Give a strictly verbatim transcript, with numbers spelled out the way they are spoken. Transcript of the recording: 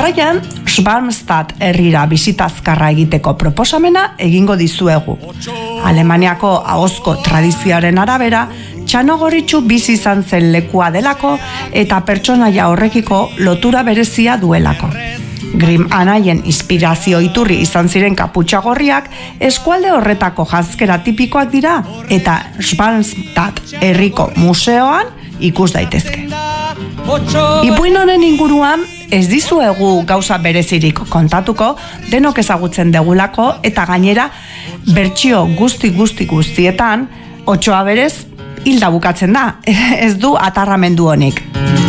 Jarraian, Schwarmstadt herrira bisitazkarra egiteko proposamena egingo dizuegu. Alemaniako ahozko tradizioaren arabera, Txanogoritxu bizi izan zen lekua delako eta pertsonaia horrekiko lotura berezia duelako. Grimm anaien inspirazio iturri izan ziren kaputxa gorriak eskualde horretako janzkera tipikoak dira eta Schwarmstadt herriko museoan ikus daitezke. Ipuin honen inguruan ez dizuegu gauza berezirik kontatuko, denok ezagutzen degulako eta gainera bertsio guzti guzti guztietan Otsoa berez hilda bukatzen da, ez du atarramendu honik.